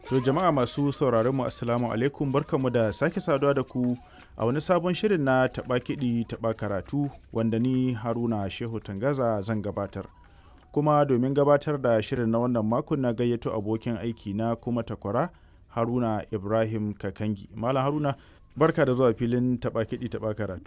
To jama'a masu sauraron mu assalamu alaikum barkamu da sake saduwa da ku a wani sabon shirin na taɓa kiɗi taɓa karatu wanda ni Haruna Shehu Tangaza zan gabatar. Kuma domin gabatar da shirin na wannan makon na gayyato abokin aiki na kuma takwara Haruna Ibrahim Kakangi. Malam Haruna barka da zuwa filin taɓa kiɗi taɓa karatu.